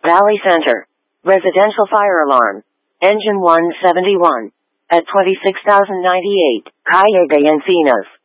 Valley Center. Residential fire alarm. Engine 171. At 26,098. Calle de Encinas.